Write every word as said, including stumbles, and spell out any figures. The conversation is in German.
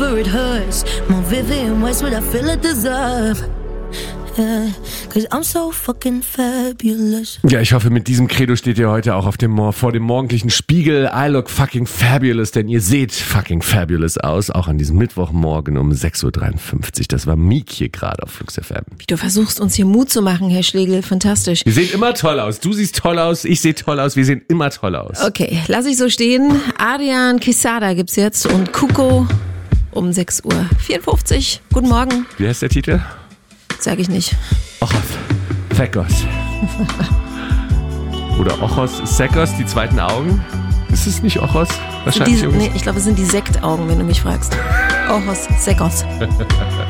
deeper it hurts. More vivid in ways what I feel I deserve. Yeah, cause I'm so fucking fabulous. Ja, ich hoffe, mit diesem Credo steht ihr heute auch auf dem Mor- vor dem morgendlichen Spiegel. I look fucking fabulous, denn ihr seht fucking fabulous aus. Auch an diesem Mittwochmorgen um sechs Uhr dreiundfünfzig. Das war Meek hier gerade auf Flux F M. Du versuchst uns hier Mut zu machen, Herr Schlegel. Fantastisch. Wir sehen immer toll aus. Du siehst toll aus, ich sehe toll aus. Wir sehen immer toll aus. Okay, lass ich so stehen. Adrian Quesada gibt's jetzt und Kuko um sechs Uhr vierundfünfzig. Guten Morgen. Wie heißt der Titel? Sag ich nicht. Ochos Sekos. Oder Ochos Sekos, die zweiten Augen. Ist es nicht Ochos? Wahrscheinlich. Die, nee, ich glaube, es sind die Sektaugen, wenn du mich fragst. Ochos Sekos.